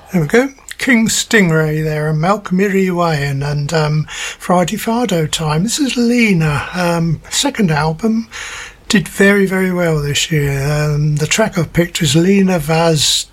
There we go. King Stingray there, and Malcolm Iriwayan, and Friday Fardo Time. This is Lena, second album. Did very, very well this year. The track I've picked is Lena Vaz